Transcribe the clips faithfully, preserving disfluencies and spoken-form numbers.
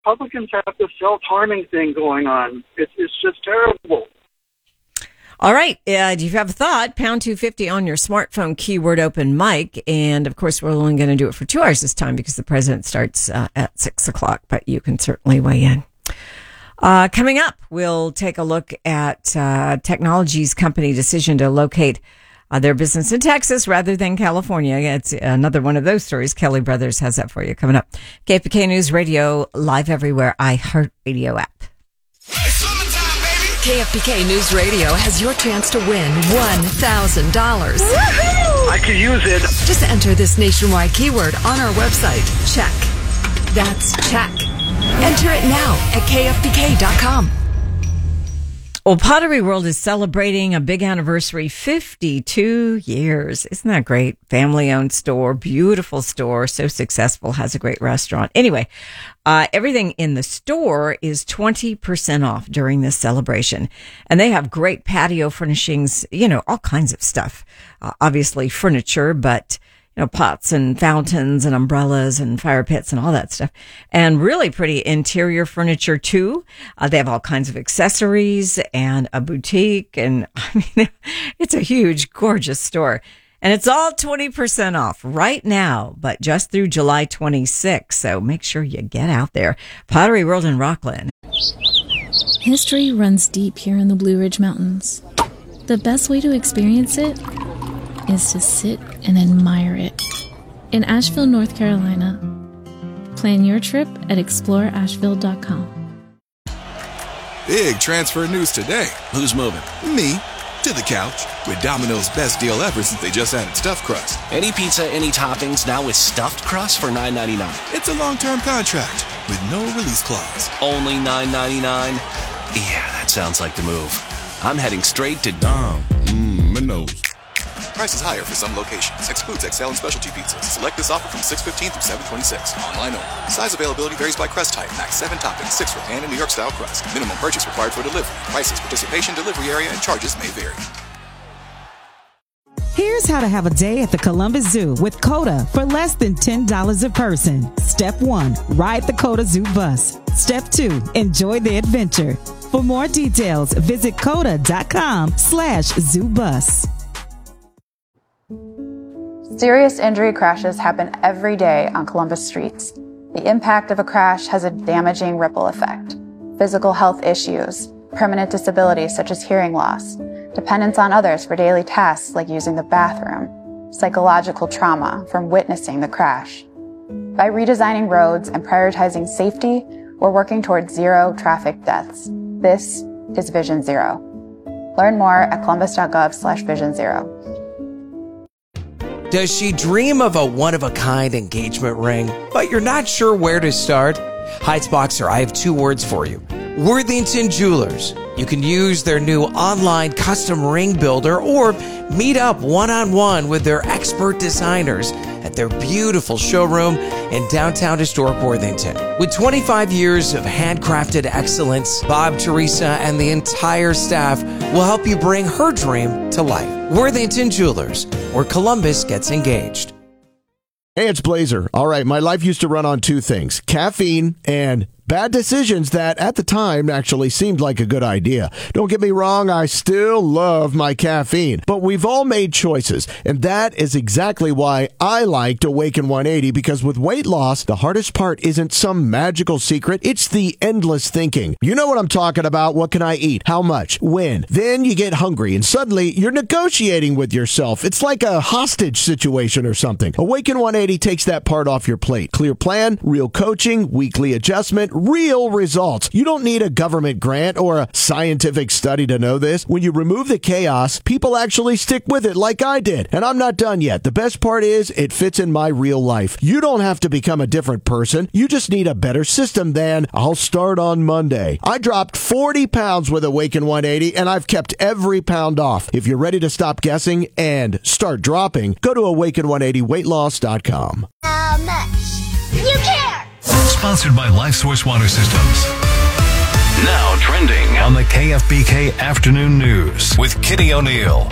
Republicans have this self-harming thing going on. It's it's just terrible. All right. Uh, if you have a thought, pound two fifty on your smartphone, keyword open mic. And of course, we're only going to do it for two hours this time because the president starts uh, at six o'clock, but you can certainly weigh in. Uh, coming up, we'll take a look at uh, technology's company decision to locate uh, their business in Texas rather than California. It's another one of those stories. Kelly Brothers has that for you coming up. K F B K News Radio, live everywhere, iHeartRadio app. K F B K News Radio has your chance to win one thousand dollars. I could use it. Just enter this nationwide keyword on our website. Check. That's check. Enter it now at K F B K dot com. Well, Pottery World is celebrating a big anniversary, fifty-two years. Isn't that great? Family-owned store, beautiful store, so successful, has a great restaurant. Anyway, uh, everything in the store is twenty percent off during this celebration. And they have great patio furnishings, you know, all kinds of stuff. Uh, obviously furniture, but you know, pots and fountains and umbrellas and fire pits and all that stuff. And really pretty interior furniture too. Uh, they have all kinds of accessories and a boutique. And I mean, it's a huge, gorgeous store. And it's all twenty percent off right now, but just through July twenty-sixth. So make sure you get out there. Pottery World in Rockland. History runs deep here in the Blue Ridge Mountains. The best way to experience it is to sit and admire it. In Asheville, North Carolina. Plan your trip at explore asheville dot com. Big transfer news today. Who's moving? Me. To the couch. With Domino's best deal ever since they just added stuffed crust. Any pizza, any toppings, now with stuffed crust for nine ninety-nine. It's a long-term contract with no release clause. Only nine ninety-nine? Yeah, that sounds like the move. I'm heading straight to Dom. Mmm, Minos. Prices higher for some locations. Excludes X L and specialty pizzas. Select this offer from six fifteen through seven twenty-six. Online only. Size availability varies by crust type. Max seven toppings, six for pan and New York style crust. Minimum purchase required for delivery. Prices, participation, delivery area, and charges may vary. Here's how to have a day at the Columbus Zoo with COTA for less than ten dollars a person. Step one, ride the COTA Zoo bus. Step two, enjoy the adventure. For more details, visit COTA.com slash zoo bus. Serious injury crashes happen every day on Columbus streets. The impact of a crash has a damaging ripple effect. Physical health issues, permanent disabilities such as hearing loss, dependence on others for daily tasks like using the bathroom, psychological trauma from witnessing the crash. By redesigning roads and prioritizing safety, we're working towards zero traffic deaths. This is Vision Zero. Learn more at columbus.gov slash vision zero. Does she dream of a one-of-a-kind engagement ring, but you're not sure where to start? Heights Boxer, I have two words for you. Worthington Jewelers. You can use their new online custom ring builder or meet up one-on-one with their expert designers at their beautiful showroom in downtown historic Worthington. With twenty-five years of handcrafted excellence, Bob, Teresa, and the entire staff will help you bring her dream to life. Worthington Jewelers, where Columbus gets engaged. Hey, it's Blazer. All right, my life used to run on two things, caffeine and bad decisions that at the time actually seemed like a good idea. Don't get me wrong, I still love my caffeine, but we've all made choices, and that is exactly why I liked Awaken one eighty, because with weight loss, the hardest part isn't some magical secret, it's the endless thinking. You know what I'm talking about. What can I eat? How much? When? Then you get hungry, and suddenly you're negotiating with yourself. It's like a hostage situation or something. Awaken one eighty takes that part off your plate. Clear plan, real coaching, weekly adjustment, real results. You don't need a government grant or a scientific study to know this. When you remove the chaos, people actually stick with it like I did. And I'm not done yet. The best part is it fits in my real life. You don't have to become a different person. You just need a better system than I'll start on Monday. I dropped forty pounds with Awaken one eighty and I've kept every pound off. If you're ready to stop guessing and start dropping, go to awaken one eighty weight loss dot com. How much you care? Sponsored by LifeSource Water Systems. Now trending on the K F B K Afternoon News with Kitty O'Neill.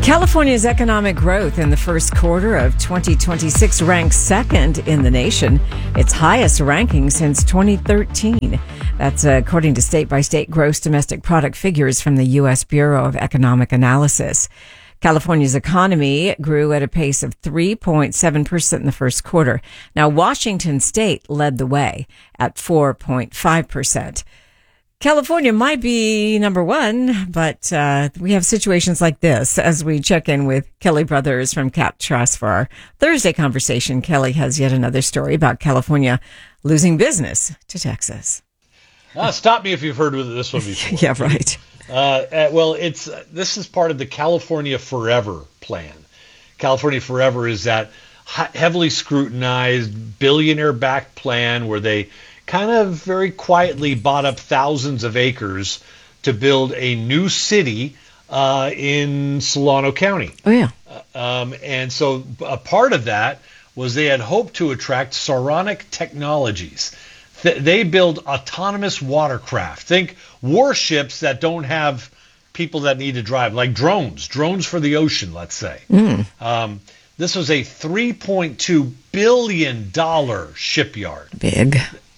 California's economic growth in the first quarter of twenty twenty-six ranks second in the nation, its highest ranking since twenty thirteen. That's according to state-by-state gross domestic product figures from the U S Bureau of Economic Analysis. California's economy grew at a pace of three point seven percent in the first quarter. Now, Washington State led the way at four point five percent. California might be number one, but uh, we have situations like this as we check in with Kelly Brothers from Cap Trust for our Thursday conversation. Kelly has yet another story about California losing business to Texas. Uh, stop me if you've heard of this one before. Yeah, right. Uh, uh, well, it's uh, this is part of the California Forever plan. California Forever is that heavily scrutinized billionaire-backed plan where they kind of very quietly bought up thousands of acres to build a new city uh, in Solano County. Oh, yeah. Uh, um, and so a part of that was they had hoped to attract Saronic Technologies. Th- they build autonomous watercraft. Think warships that don't have people that need to drive, like drones, drones for the ocean, let's say. Mm. Um, this was a three point two billion dollars shipyard. Big.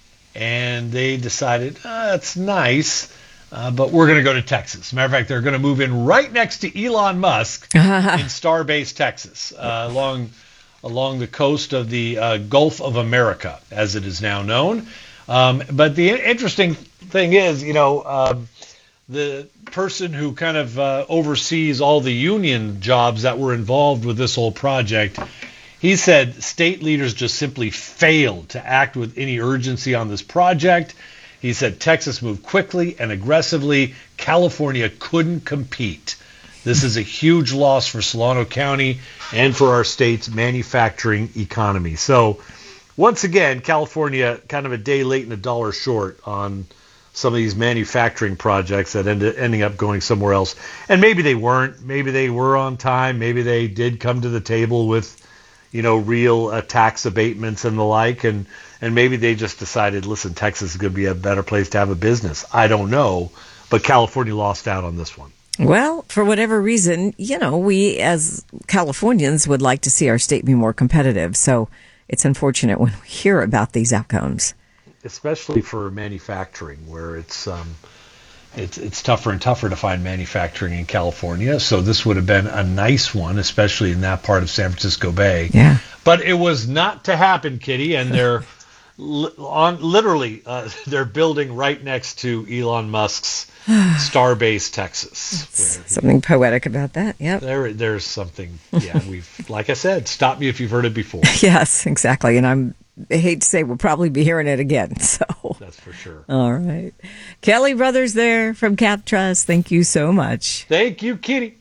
And they decided, oh, that's nice, uh, but we're going to go to Texas. Matter of fact, they're going to move in right next to Elon Musk in Starbase, Texas, uh, along along the coast of the uh, Gulf of America, as it is now known. Um, but the interesting thing is, you know, uh, the person who kind of uh, oversees all the union jobs that were involved with this whole project, he said state leaders just simply failed to act with any urgency on this project. He said Texas moved quickly and aggressively. California couldn't compete. This is a huge loss for Solano County and for our state's manufacturing economy. So once again, California kind of a day late and a dollar short on some of these manufacturing projects that ended ending up going somewhere else. And maybe they weren't. Maybe they were on time. Maybe they did come to the table with, you know, real uh, tax abatements and the like, and, and maybe they just decided, listen, Texas is going to be a better place to have a business. I don't know, but California lost out on this one. Well, for whatever reason, you know, we as Californians would like to see our state be more competitive, so it's unfortunate when we hear about these outcomes. Especially for manufacturing, where it's um, it's it's tougher and tougher to find manufacturing in California. So this would have been a nice one, especially in that part of San Francisco Bay. Yeah. But it was not to happen, Kitty. And they're li- on literally uh, they're building right next to Elon Musk's Starbase, Texas. Something poetic about that. Yep. There, there's something. Yeah, we've like I said, stop me if you've heard it before. Yes, exactly. And I'm. I hate to say we'll probably be hearing it again. So that's for sure. All right. Kelly Brothers there from Cap Trust. Thank you so much. Thank you, Kitty.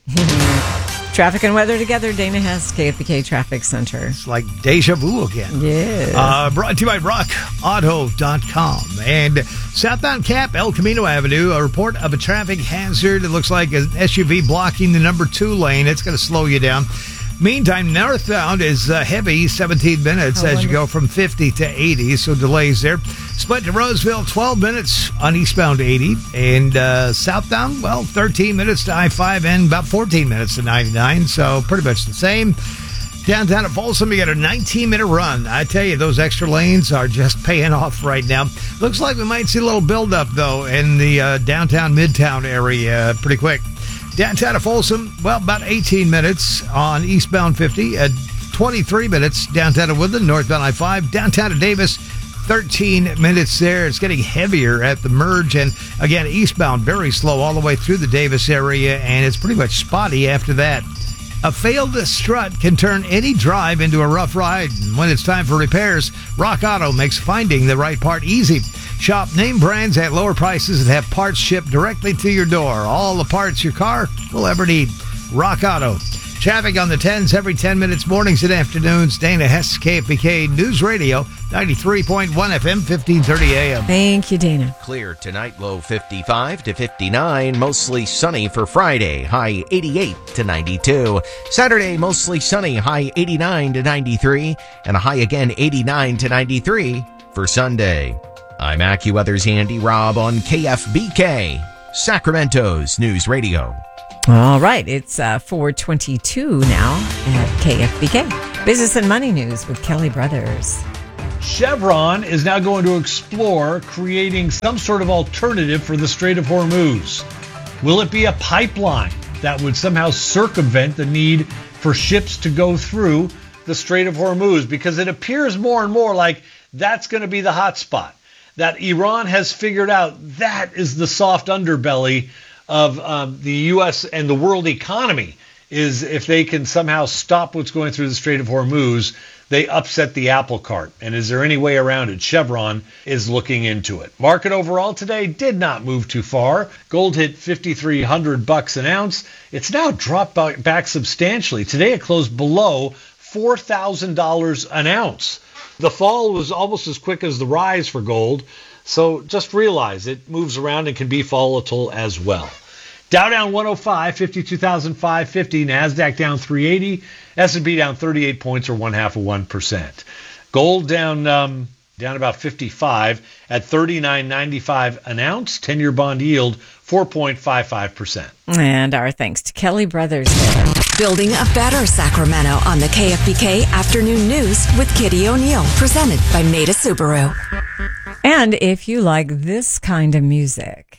Traffic and weather together. Dana Hess, K F B K Traffic Center. It's like deja vu again. Yeah. Uh, brought to you by rock auto dot com. And southbound Cap, El Camino Avenue, a report of a traffic hazard. It looks like an S U V blocking the number two lane. It's going to slow you down. Meantime, northbound is uh, heavy, seventeen minutes oh, as you go from fifty to eighty, so delays there. Split to Roseville, twelve minutes on eastbound eighty. And uh, southbound, well, thirteen minutes to I five and about fourteen minutes to ninety-nine, so pretty much the same. Downtown at Folsom, you got a nineteen-minute run. I tell you, those extra lanes are just paying off right now. Looks like we might see a little buildup, though, in the uh, downtown, midtown area pretty quick. Downtown to Folsom, well, about eighteen minutes on eastbound fifty, at twenty-three minutes downtown to Woodland, northbound I five, downtown to Davis, thirteen minutes there. It's getting heavier at the merge, and again, eastbound, very slow all the way through the Davis area, and it's pretty much spotty after that. A failed strut can turn any drive into a rough ride, and when it's time for repairs, Rock Auto makes finding the right part easy. Shop name brands at lower prices and have parts shipped directly to your door. All the parts your car will ever need. Rock Auto. Traffic on the tens every ten minutes, mornings and afternoons. Dana Hess, K F B K News Radio, ninety-three point one F M, fifteen thirty A M. Thank you, Dana. Clear tonight, low fifty-five to fifty-nine. Mostly sunny for Friday, high eighty-eight to ninety-two. Saturday, mostly sunny, high eighty-nine to ninety-three. And a high again, eighty-nine to ninety-three for Sunday. I'm AccuWeather's Andy Robb on K F B K, Sacramento's News Radio. All right, it's uh, four twenty-two now at K F B K. Business and Money News with Kelly Brothers. Chevron is now going to explore creating some sort of alternative for the Strait of Hormuz. Will it be a pipeline that would somehow circumvent the need for ships to go through the Strait of Hormuz? Because it appears more and more like that's going to be the hot spot, that Iran has figured out that is the soft underbelly of um, the U S and the world economy, is if they can somehow stop what's going through the Strait of Hormuz, they upset the apple cart. And is there any way around it? Chevron is looking into it. Market overall today did not move too far. Gold hit fifty-three hundred bucks an ounce. It's now dropped back substantially. Today it closed below four thousand dollars an ounce. The fall was almost as quick as the rise for gold. So just realize it moves around and can be volatile as well. Dow down one oh five, fifty-two thousand five hundred fifty. NASDAQ down three eighty. S and P down thirty-eight points or one half of one percent. Gold down um, down about fifty-five at thirty-nine ninety-five an ounce. ten-year bond yield four point five five percent. And our thanks to Kelly Brothers there. Building a better Sacramento on the K F B K Afternoon News with Kitty O'Neill. Presented by Maida Subaru. And if you like this kind of music,